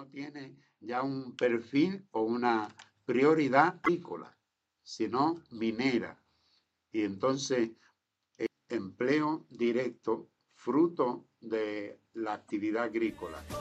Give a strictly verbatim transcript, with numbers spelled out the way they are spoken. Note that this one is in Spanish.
no tiene ya un perfil o una prioridad agrícola, sino minera. Y entonces, eh, empleo directo fruto de la actividad agrícola.